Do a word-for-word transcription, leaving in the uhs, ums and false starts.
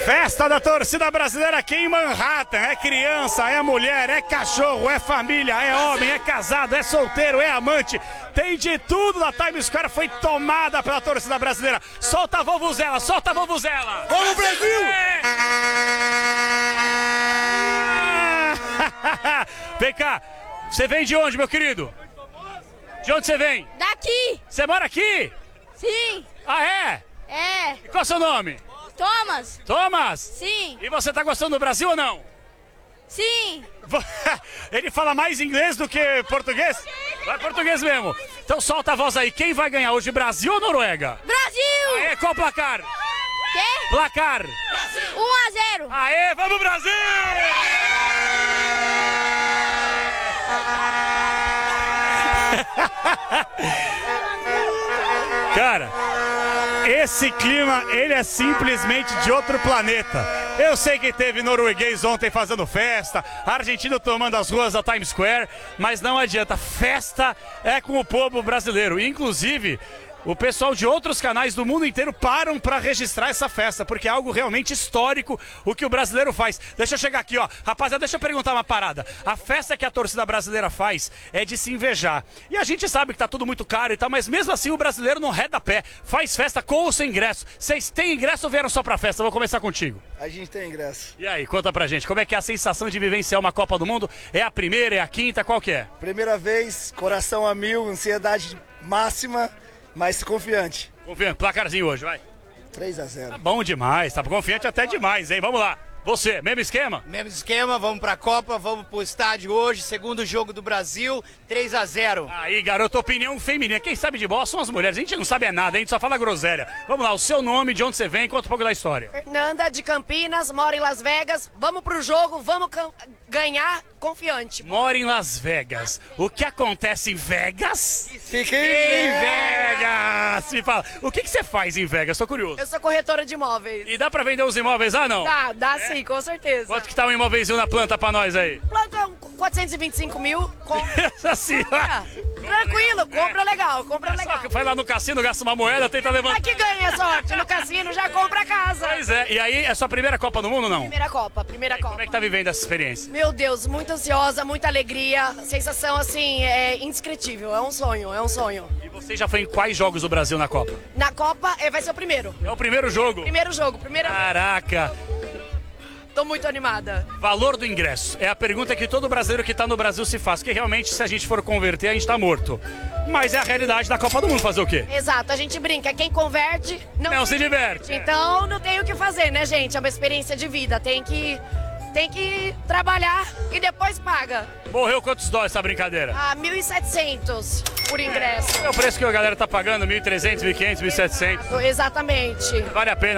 Festa da torcida brasileira aqui em Manhattan. É criança, é mulher, é cachorro, é família, é homem, é casado, é solteiro, é amante. Tem de tudo na Times Square. Foi tomada pela torcida brasileira. Solta a vovuzela, solta a vovuzela. Vamos, Brasil! Vem cá. Você vem de onde, meu querido? De onde você vem? Daqui! Você mora aqui? Sim! Ah, é? É! E qual é o seu nome? Thomas! Thomas? Sim! E você tá gostando do Brasil ou não? Sim! Ele fala mais inglês do que português? Vai português mesmo. Então solta a voz aí. Quem vai ganhar hoje, Brasil ou Noruega? Brasil! Aê, qual o placar? Quê? Placar. um a zero! Aê, vamos Brasil! Cara, esse clima, ele é simplesmente de outro planeta. Eu sei que teve norueguês ontem fazendo festa, argentino tomando as ruas da Times Square, mas não adianta, festa é com o povo brasileiro. Inclusive, o pessoal de outros canais do mundo inteiro param para registrar essa festa, porque é algo realmente histórico o que o brasileiro faz. Deixa eu chegar aqui, ó. Rapaziada, deixa eu perguntar uma parada. A festa que a torcida brasileira faz é de se invejar. E a gente sabe que tá tudo muito caro e tal, mas mesmo assim o brasileiro não reda pé. Faz festa com ou sem ingresso. Vocês têm ingresso ou vieram só pra festa? Vou começar contigo. A gente tem ingresso. E aí, conta pra gente, como é que é a sensação de vivenciar uma Copa do Mundo? É a primeira, é a quinta, qual que é? Primeira vez, coração a mil, ansiedade máxima, mas confiante. Confiante, placarzinho hoje, vai. três a zero. Tá bom demais, tá confiante até demais, hein? Vamos lá. Você, mesmo esquema? Mesmo esquema, vamos pra Copa, vamos pro estádio hoje, segundo jogo do Brasil, três a zero. Aí, garoto, opinião feminina. Quem sabe de bola são as mulheres. A gente não sabe é nada, a gente só fala groselha. Vamos lá, o seu nome, de onde você vem, conta um pouco da história. Fernanda de Campinas, mora em Las Vegas. Vamos pro jogo, vamos ganhar confiante. Mora em Las Vegas. O que acontece em Vegas? Fiquem Em Vegas! Me fala, o que, que você faz em Vegas? Tô curioso. Eu sou corretora de imóveis. E dá pra vender os imóveis lá, não? Dá, dá sim, com certeza. Quanto que tá um imóvelzinho na planta pra nós aí? Planta quatrocentos e vinte e cinco mil. Compra. Essa senhora. Tranquilo, compra legal, compra legal. Só que vai lá no cassino, gasta uma moeda, tenta levantar. Aqui ganha sorte, no cassino já compra a casa. Pois é, e aí, é sua primeira Copa do Mundo ou não? Primeira Copa, primeira Copa. Como é que tá vivendo essa experiência? Meu Deus, muito ansiosa, muita alegria. Sensação assim, é indescritível. É um sonho, é um sonho. E você já foi em quais jogos do Brasil na Copa? Na Copa é, vai ser o primeiro. É o primeiro jogo? Primeiro jogo, primeira. Caraca! Tô muito animada. Valor do ingresso. É a pergunta que todo brasileiro que tá no Brasil se faz. Que realmente, se a gente for converter, a gente tá morto. Mas é a realidade da Copa do Mundo. Fazer o quê? Exato, a gente brinca. Quem converte não, Não se diverte. Então não tem o que fazer, né, gente? É uma experiência de vida. Tem que, tem que trabalhar e depois paga. Morreu quantos dólares essa brincadeira? Ah, mil e setecentos por ingresso. É o preço que a galera tá pagando, mil e trezentos, mil e quinhentos, mil e setecentos. Exatamente. Vale a pena.